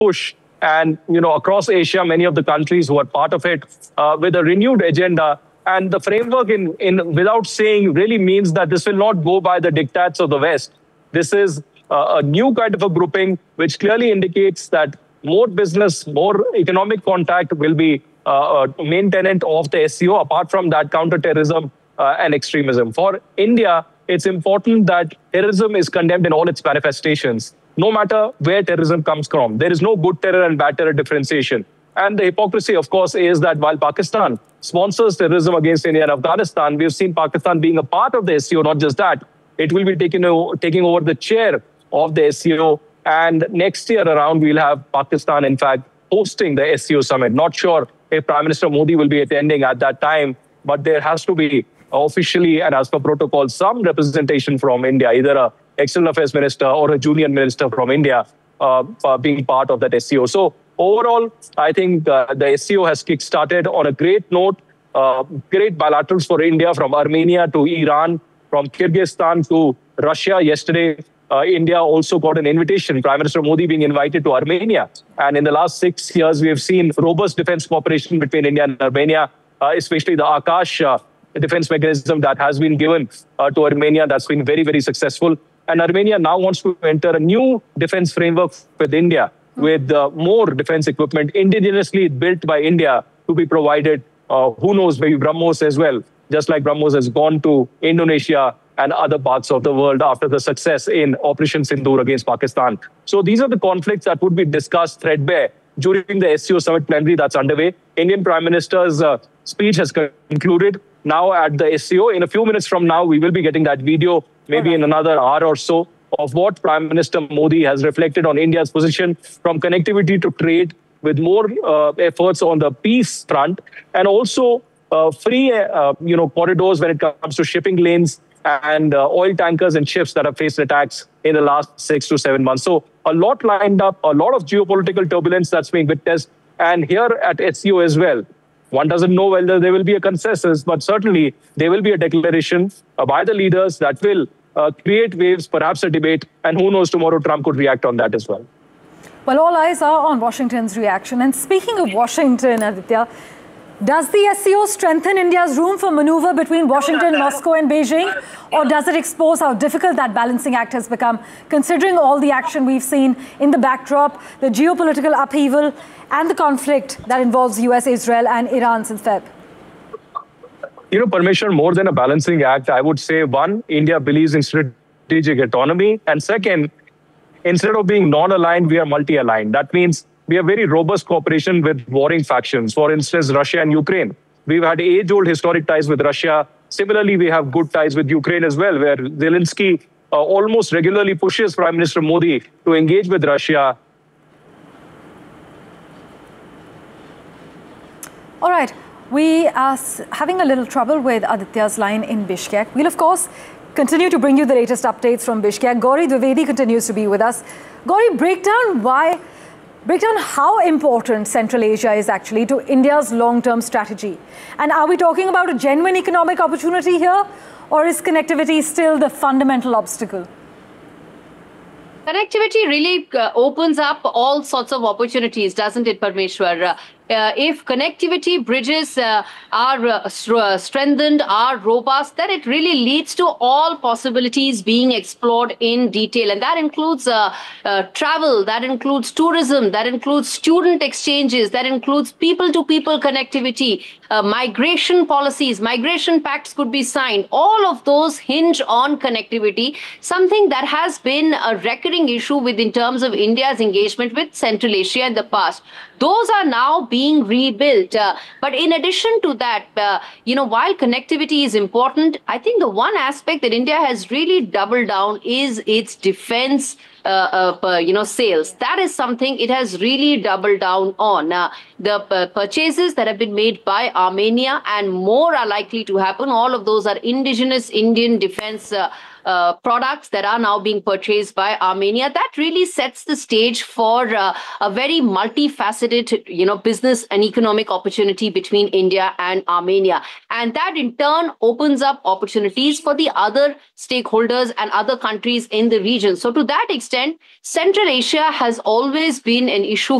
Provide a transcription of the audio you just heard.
push. And, across Asia, many of the countries who are part of it with a renewed agenda. And the framework in without saying really means that this will not go by the diktats of the West. This is a new kind of a grouping, which clearly indicates that more business, more economic contact will be a main tenet of the SCO, apart from that counterterrorism and extremism. For India, it's important that terrorism is condemned in all its manifestations, no matter where terrorism comes from. There is no good terror and bad terror differentiation. And the hypocrisy, of course, is that while Pakistan sponsors terrorism against India and Afghanistan, we've seen Pakistan being a part of the SCO, not just that. It will be taking over the chair of the SCO. And next year around, we'll have Pakistan, in fact, hosting the SCO summit. Not sure if Prime Minister Modi will be attending at that time, but there has to be officially and as per protocol, some representation from India, either an external affairs minister or a junior minister from India being part of that SCO. So overall, I think the SCO has kick-started on a great note. Great bilaterals for India, from Armenia to Iran, from Kyrgyzstan to Russia. Yesterday, India also got an invitation, Prime Minister Modi being invited to Armenia. And in the last 6 years, we have seen robust defense cooperation between India and Armenia, especially the Akash defense mechanism that has been given to Armenia. That's been very, very successful. And Armenia now wants to enter a new defense framework with India, with more defense equipment indigenously built by India to be provided. Who knows, maybe BrahMos as well, just like BrahMos has gone to Indonesia and other parts of the world after the success in Operation Sindoor against Pakistan. So these are the conflicts that would be discussed threadbare during the SCO summit plenary that's underway. Indian Prime Minister's speech has concluded now at the SCO. In a few minutes from now, we will be getting that video, maybe in another hour or so, of what Prime Minister Modi has reflected on India's position from connectivity to trade, with more efforts on the peace front, and also free corridors when it comes to shipping lanes and oil tankers and ships that have faced attacks in the last 6 to 7 months. So a lot lined up, a lot of geopolitical turbulence that's being witnessed. And here at SCO as well, one doesn't know whether there will be a consensus, but certainly there will be a declaration by the leaders that will create waves, perhaps a debate, and who knows, tomorrow Trump could react on that as well. Well, all eyes are on Washington's reaction. And speaking of Washington, Aditya, does the SCO strengthen India's room for maneuver between Washington, Moscow and Beijing? Or does it expose how difficult that balancing act has become, considering all the action we've seen in the backdrop, the geopolitical upheaval and the conflict that involves US, Israel and Iran since Feb? Parmeshwar, more than a balancing act, I would say, one, India believes in strategic autonomy. And second, instead of being non-aligned, we are multi-aligned. That means we have very robust cooperation with warring factions. For instance, Russia and Ukraine. We've had age-old historic ties with Russia. Similarly, we have good ties with Ukraine as well, where Zelensky almost regularly pushes Prime Minister Modi to engage with Russia. All right. We are having a little trouble with Aditya's line in Bishkek. We'll, of course, continue to bring you the latest updates from Bishkek. Gauri Dwivedi continues to be with us. Gauri, break down how important Central Asia is actually to India's long-term strategy. And are we talking about a genuine economic opportunity here, or is connectivity still the fundamental obstacle? Connectivity really opens up all sorts of opportunities, doesn't it, Parmeshwar? If connectivity bridges are strengthened, are robust, then it really leads to all possibilities being explored in detail. And that includes travel, that includes tourism, that includes student exchanges, that includes people-to-people connectivity, migration policies, migration pacts could be signed. All of those hinge on connectivity, something that has been a recurring issue in terms of India's engagement with Central Asia in the past. Those are now being rebuilt. But in addition to that, while connectivity is important, I think the one aspect that India has really doubled down is its defense sales. That is something it has really doubled down on. The purchases that have been made by Armenia and more are likely to happen. All of those are indigenous Indian defense products that are now being purchased by Armenia. That really sets the stage for a very multifaceted, business and economic opportunity between India and Armenia. And that in turn opens up opportunities for the other stakeholders and other countries in the region. So to that extent, Central Asia has always been an issue